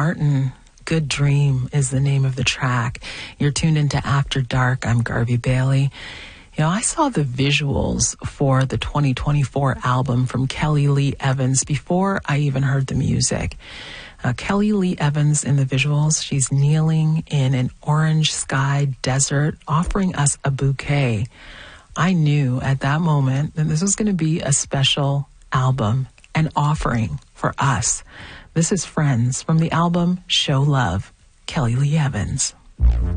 Martin. Good Dream is the name of the track. You're tuned into After Dark. I'm Garvey Bailey. You know, I saw the visuals for the 2024 album from Kelly Lee Evans before I even heard the music. Kelly Lee Evans in the visuals, she's kneeling in an orange sky desert, offering us a bouquet. I knew at that moment that this was going to be a special album, an offering for us. This is Friends from the album Show Love, Kelly Lee Evans.